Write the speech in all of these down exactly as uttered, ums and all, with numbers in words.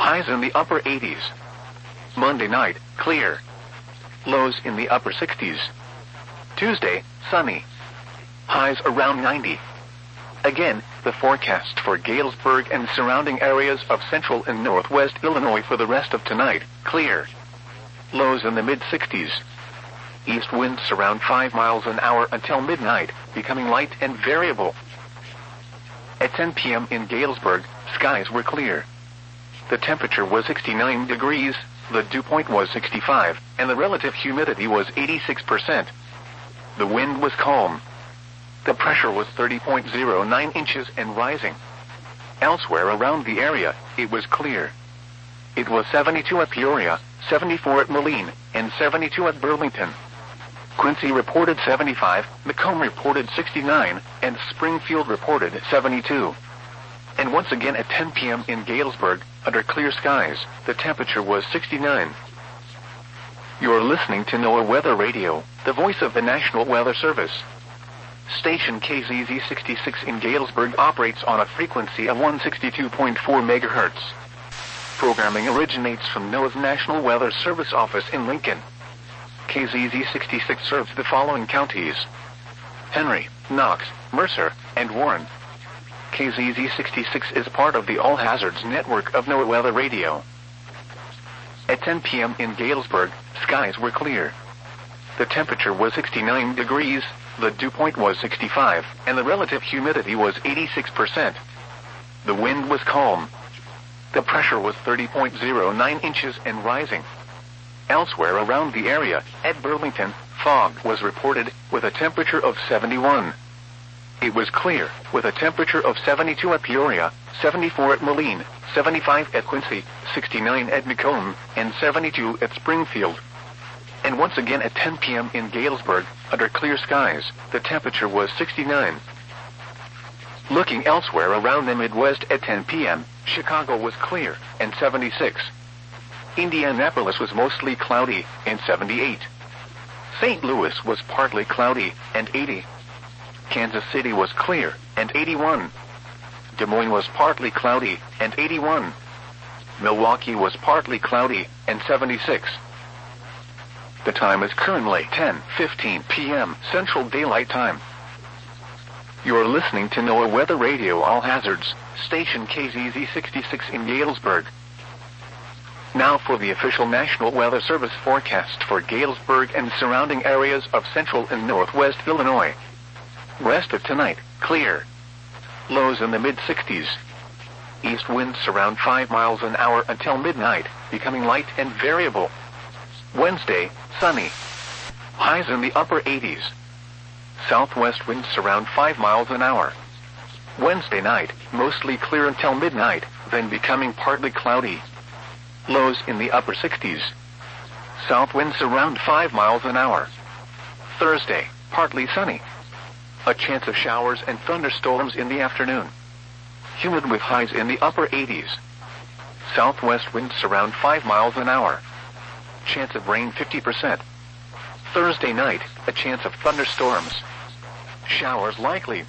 Highs in the upper eighties. Monday night, clear. Lows in the upper sixties. Tuesday, sunny. Highs around ninety. Again, the forecast for Galesburg and surrounding areas of central and northwest Illinois for the rest of tonight, clear. Lows in the mid-sixties. East winds around five miles an hour until midnight, becoming light and variable. At ten p.m. in Galesburg, skies were clear. The temperature was sixty-nine degrees, the dew point was sixty-five, and the relative humidity was eighty-six percent. The wind was calm. The pressure was thirty point zero nine inches and rising. Elsewhere around the area, it was clear. It was seventy-two at Peoria, seventy-four at Moline, and seventy-two at Burlington. Quincy reported seventy-five, Macomb reported sixty-nine, and Springfield reported seventy-two. And once again at ten p.m. in Galesburg, under clear skies, the temperature was sixty-nine. You're listening to NOAA Weather Radio, the voice of the National Weather Service. Station K Z Z sixty-six in Galesburg operates on a frequency of one sixty-two point four megahertz. Programming originates from NOAA's National Weather Service office in Lincoln. K Z Z sixty-six serves the following counties: Henry, Knox, Mercer, and Warren. K Z Z sixty-six is part of the All Hazards network of NOAA Weather Radio. At ten p.m. in Galesburg, skies were clear. The temperature was sixty-nine degrees, the dew point was sixty-five, and the relative humidity was eighty-six percent. The wind was calm. The pressure was thirty point zero nine inches and rising. Elsewhere around the area, at Burlington, fog was reported, with a temperature of seventy-one. It was clear, with a temperature of seventy-two at Peoria, seventy-four at Moline, seventy-five at Quincy, sixty-nine at Macomb, and seventy-two at Springfield. And once again at ten p.m. in Galesburg, under clear skies, the temperature was sixty-nine. Looking elsewhere around the Midwest at ten p.m., Chicago was clear, and seventy-six. Indianapolis was mostly cloudy, and seventy-eight. Saint Louis was partly cloudy, and eighty. Kansas City was clear, and eighty-one. Des Moines was partly cloudy, and eighty-one. Milwaukee was partly cloudy, and seventy-six. The time is currently ten fifteen p.m. Central Daylight Time. You're listening to NOAA Weather Radio All Hazards, station K Z Z sixty-six in Galesburg. Now for the official National Weather Service forecast for Galesburg and surrounding areas of central and northwest Illinois. Rest of tonight, clear. Lows in the mid-sixties. East winds around five miles an hour until midnight, becoming light and variable. Wednesday, sunny. Highs in the upper eighties. Southwest winds around five miles an hour. Wednesday night, mostly clear until midnight, then becoming partly cloudy. Lows in the upper sixties. South winds around five miles an hour. Thursday, partly sunny. A chance of showers and thunderstorms in the afternoon. Humid with highs in the upper eighties. Southwest winds around five miles an hour. Chance of rain fifty percent. Thursday night, a chance of thunderstorms. Showers likely.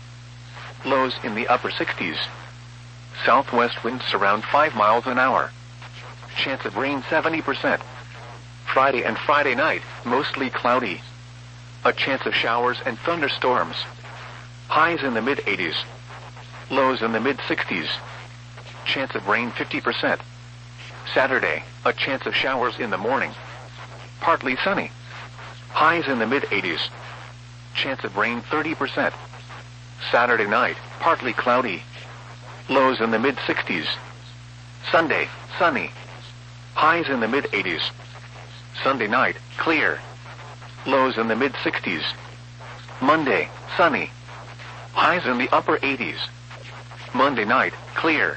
Lows in the upper sixties. Southwest winds around five miles an hour. Chance of rain seventy percent. Friday and Friday night, mostly cloudy. A chance of showers and thunderstorms. Highs in the mid-eighties. Lows in the mid-sixties. Chance of rain fifty percent. Saturday, a chance of showers in the morning. Partly sunny. Highs in the mid-eighties. Chance of rain thirty percent. Saturday night, partly cloudy. Lows in the mid-sixties. Sunday, sunny. Highs in the mid-eighties. Sunday night, clear. Lows in the mid-sixties. Monday, sunny. Highs in the upper eighties. Monday night, clear.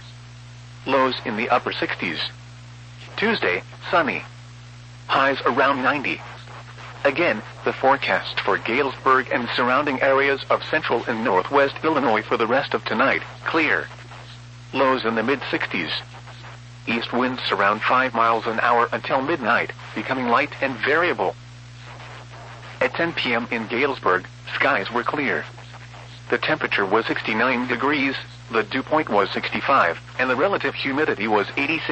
Lows in the upper sixties. Tuesday, sunny. Highs around ninety. Again, the forecast for Galesburg and surrounding areas of central and northwest Illinois for the rest of tonight, clear. Lows in the mid-sixties. East winds around five miles an hour until midnight, becoming light and variable. At ten p.m. in Galesburg, skies were clear. The temperature was sixty-nine degrees, the dew point was sixty-five, and the relative humidity was eighty-six